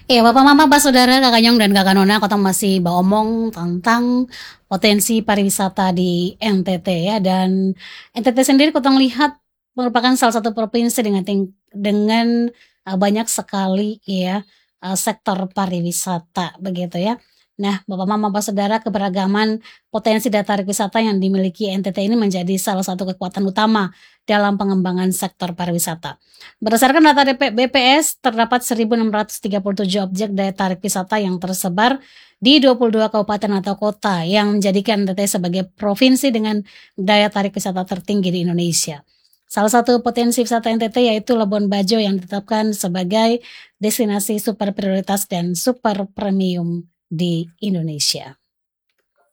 Iya, Bapak Mama, Pak Saudara, Kakak Nyong dan Kakak Nona, kita masih ngomong tentang potensi pariwisata di NTT ya, dan NTT sendiri kita lihat merupakan salah satu provinsi dengan banyak sekali ya sektor pariwisata begitu ya. Nah, Bapak Mama, Pak Saudara, keberagaman potensi daya tarik wisata yang dimiliki NTT ini menjadi salah satu kekuatan utama dalam pengembangan sektor pariwisata. Berdasarkan data BPS, terdapat 1.637 objek daya tarik wisata yang tersebar di 22 kabupaten atau kota yang menjadikan NTT sebagai provinsi dengan daya tarik wisata tertinggi di Indonesia. Salah satu potensi wisata NTT yaitu Labuan Bajo yang ditetapkan sebagai destinasi super prioritas dan super premium di Indonesia.